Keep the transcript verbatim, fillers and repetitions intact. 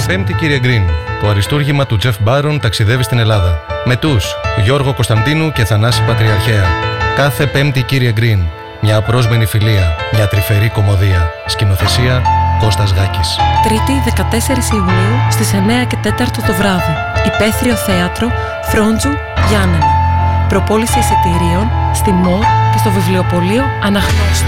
Πέμπτη, κύριε Γκριν. Το αριστούργημα του Τζεφ Μπάρον ταξιδεύει στην Ελλάδα. Με τους Γιώργο Κωνσταντίνου και Θανάση Πατριαρχαία. Κάθε Πέμπτη, κύριε Γκριν. Μια απρόσμενη φιλία, μια τρυφερή κωμωδία. Σκηνοθεσία Κώστας Γάκης. Τρίτη, δεκατέσσερις Ιουνίου στις εννέα και τέσσερα το βράδυ. Υπαίθριο θέατρο Φρόντζου Γιάννενα. Προπόληση εισιτηρίων στη ΜΟΡ και στο βιβλιοπωλείο Αναγνώστη.